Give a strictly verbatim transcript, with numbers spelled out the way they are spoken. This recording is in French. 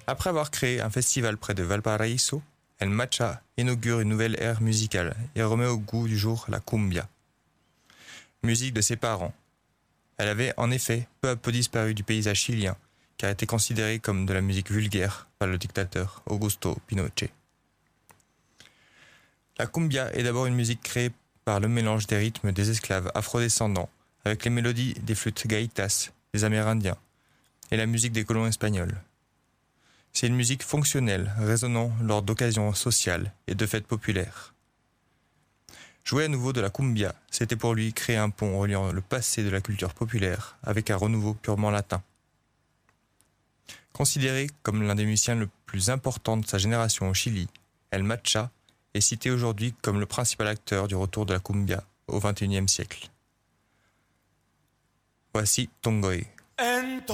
Après avoir créé un festival près de Valparaíso, El Macha inaugure une nouvelle ère musicale et remet au goût du jour la cumbia. Musique de ses parents. Elle avait en effet peu à peu disparu du paysage chilien, car elle était considérée comme de la musique vulgaire par le dictateur Augusto Pinochet. La cumbia est d'abord une musique créée par le mélange des rythmes des esclaves afrodescendants avec les mélodies des flûtes gaïtas des Amérindiens et la musique des colons espagnols. C'est une musique fonctionnelle, résonnant lors d'occasions sociales et de fêtes populaires. Jouer à nouveau de la cumbia, c'était pour lui créer un pont reliant le passé de la culture populaire avec un renouveau purement latin. Considéré comme l'un des musiciens le plus important de sa génération au Chili, El Macha est cité aujourd'hui comme le principal acteur du retour de la cumbia au vingt et unième siècle. Voici Tongoy.